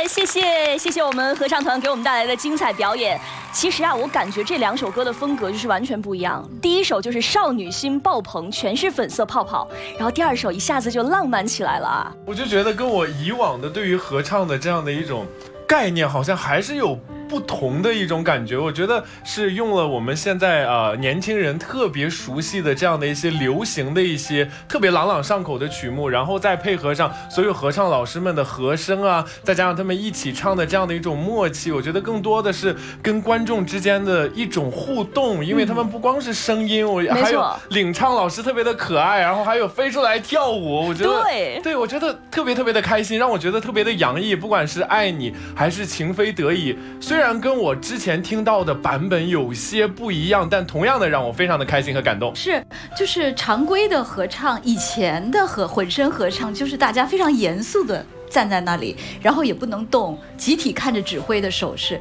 谢谢我们合唱团给我们带来的精彩表演。其实啊，我感觉这2首歌的风格就是完全不一样。第一首就是少女心爆棚，全是粉色泡泡，然后第2首一下子就浪漫起来了啊。 我就觉得跟我以往的对于合唱的这样的一种概念，好像还是有不同的一种感觉。我觉得是用了我们现在年轻人特别熟悉的这样的一些流行的一些特别朗朗上口的曲目，然后再配合上所有合唱老师们的和声啊，再加上他们一起唱的这样的一种默契，我觉得更多的是跟观众之间的一种互动，因为他们不光是声音，还有领唱老师特别的可爱，然后还有飞出来跳舞，我觉得对，我觉得特别的开心，让我觉得特别的洋溢，不管是爱你还是情非得已，虽然跟我之前听到的版本有些不一样，但同样的让我非常的开心和感动。 是，就是常规的合唱，以前的混声合唱，就是大家非常严肃的站在那里，然后也不能动，集体看着指挥的手势。